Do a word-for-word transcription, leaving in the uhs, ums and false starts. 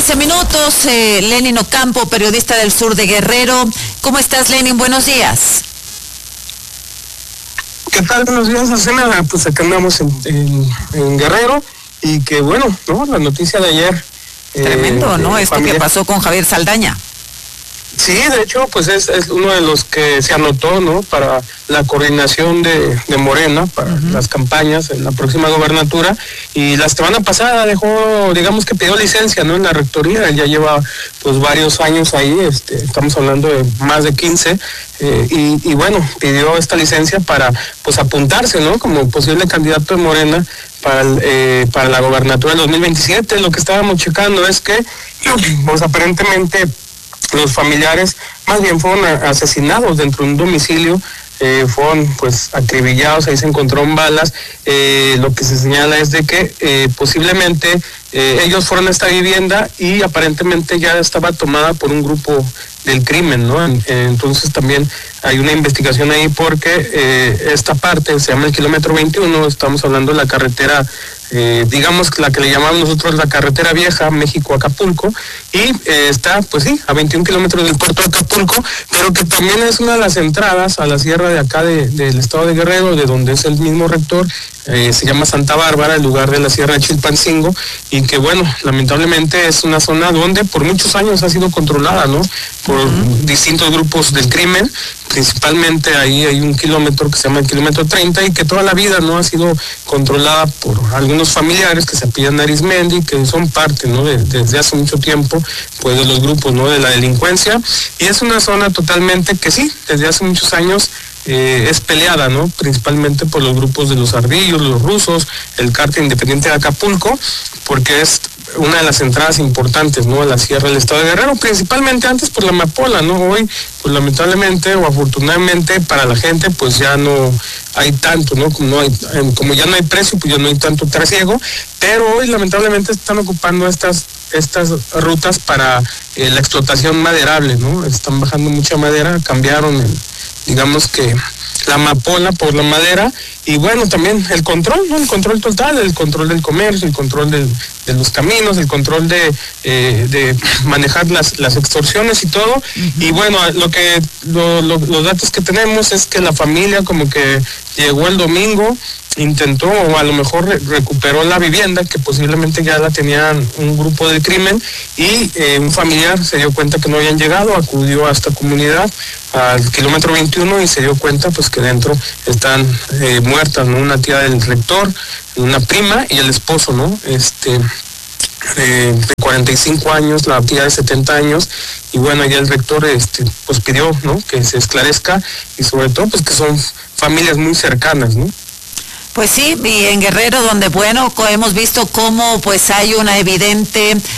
quince minutos, eh, Lenin Ocampo, periodista del sur de Guerrero. ¿Cómo estás, Lenin? Buenos días. ¿Qué tal? Buenos días, Arcena. Pues acá andamos en, en, en Guerrero y que bueno, ¿no? La noticia de ayer. Tremendo, eh, ¿no? Esto familia. que pasó con Javier Saldaña. Sí, de hecho, pues es, es uno de los que se anotó, ¿no? Para la coordinación de, de Morena, para uh-huh. las campañas en la próxima gobernatura. Y la semana pasada dejó, digamos que pidió licencia, ¿no? En la rectoría. Él ya lleva, pues, varios años ahí, este, estamos hablando de más de quince. Eh, y, y bueno, pidió esta licencia para, pues, apuntarse, ¿no? Como posible candidato de Morena para, el, eh, para la gobernatura del dos mil veintisiete. Lo que estábamos checando es que, pues, aparentemente los familiares más bien fueron asesinados dentro de un domicilio, eh, fueron pues acribillados, ahí se encontraron balas. Eh, lo que se señala es de que eh, posiblemente eh, ellos fueron a esta vivienda y aparentemente ya estaba tomada por un grupo del crimen, ¿no? Entonces también hay una investigación ahí porque eh, esta parte se llama el kilómetro veintiuno, estamos hablando de la carretera, eh, digamos la que le llamamos nosotros la carretera vieja, México-Acapulco, y eh, está, pues sí, a veintiún kilómetros del puerto de Acapulco, pero que también es una de las entradas a la sierra de acá de, del estado de Guerrero, de donde es el mismo rector. Eh, se llama Santa Bárbara, el lugar de la Sierra de Chilpancingo, y que bueno, lamentablemente es una zona donde por muchos años ha sido controlada, ¿no? Por uh-huh. distintos grupos del crimen, principalmente ahí hay un kilómetro que se llama el kilómetro treinta y que toda la vida no ha sido controlada por algunos familiares que se apellidan Arismendi, que son parte, ¿no? De, desde hace mucho tiempo, pues de los grupos, ¿no? De la delincuencia, y es una zona totalmente que sí, desde hace muchos años Eh, es peleada, ¿no? Principalmente por los grupos de los ardillos, los rusos, el cártel independiente de Acapulco, porque es una de las entradas importantes, ¿no? A la sierra del estado de Guerrero, principalmente antes por la amapola, ¿no? Hoy, pues lamentablemente o afortunadamente para la gente, pues ya no hay tanto, ¿no? Como, no hay, como ya no hay precio, pues ya no hay tanto trasiego, pero hoy lamentablemente están ocupando estas estas rutas para eh, la explotación maderable, ¿no? Están bajando mucha madera, cambiaron el, digamos que la amapola por la madera, y bueno, también el control, ¿no? El control total, el control del comercio, el control del, de los caminos, el control de, eh, de manejar las, las extorsiones y todo. Uh-huh. Y bueno, lo que lo, lo, los datos que tenemos es que la familia como que llegó el domingo, intentó o a lo mejor re- recuperó la vivienda que posiblemente ya la tenían un grupo del crimen, y eh, un familiar se dio cuenta que no habían llegado, acudió a esta comunidad al kilómetro veintiuno y se dio cuenta pues que dentro están eh, muertas, ¿no? Una tía del rector, una prima y el esposo, ¿no? Este eh, de cuarenta y cinco años, la tía de setenta años, y bueno, ya el rector este pues pidió, ¿no? Que se esclarezca, y sobre todo pues que son familias muy cercanas, ¿no? Pues sí, y en Guerrero, donde bueno, hemos visto cómo pues hay una evidente